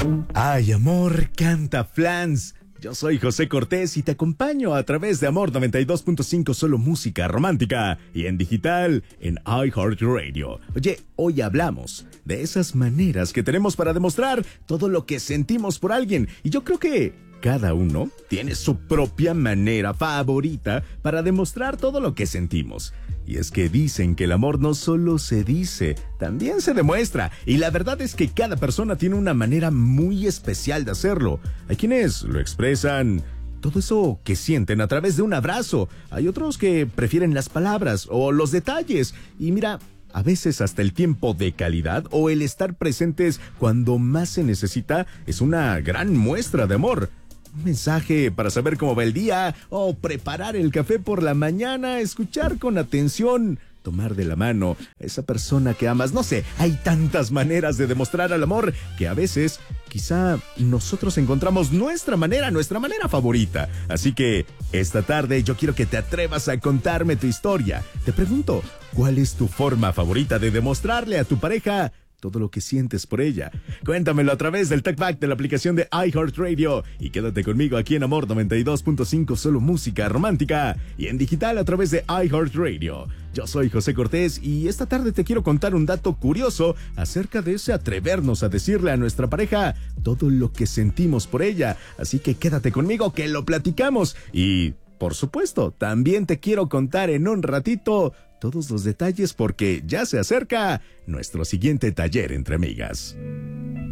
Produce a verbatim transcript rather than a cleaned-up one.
Ay, amor, canta Flans. Yo soy José Cortés y te acompaño a través de Amor noventa y dos punto cinco, solo música romántica, y en digital en iHeartRadio. Oye, hoy hablamos de esas maneras que tenemos para demostrar todo lo que sentimos por alguien. Y yo creo que cada uno tiene su propia manera favorita para demostrar todo lo que sentimos. Y es que dicen que el amor no solo se dice, también se demuestra. Y la verdad es que cada persona tiene una manera muy especial de hacerlo. Hay quienes lo expresan todo eso que sienten a través de un abrazo. Hay otros que prefieren las palabras o los detalles. Y mira, a veces hasta el tiempo de calidad o el estar presentes cuando más se necesita es una gran muestra de amor. Un mensaje para saber cómo va el día, o preparar el café por la mañana, escuchar con atención, tomar de la mano a esa persona que amas. No sé, hay tantas maneras de demostrar el amor que a veces quizá nosotros encontramos nuestra manera, nuestra manera favorita. Así que esta tarde yo quiero que te atrevas a contarme tu historia. Te pregunto, ¿cuál es tu forma favorita de demostrarle a tu pareja todo lo que sientes por ella? Cuéntamelo a través del TalkBack de la aplicación de iHeartRadio y quédate conmigo aquí en Amor noventa y dos punto cinco, solo música romántica, y en digital a través de iHeartRadio. Yo soy José Cortés y esta tarde te quiero contar un dato curioso acerca de ese atrevernos a decirle a nuestra pareja todo lo que sentimos por ella. Así que quédate conmigo que lo platicamos. Y por supuesto, también te quiero contar en un ratito todos los detalles porque ya se acerca nuestro siguiente taller entre amigas.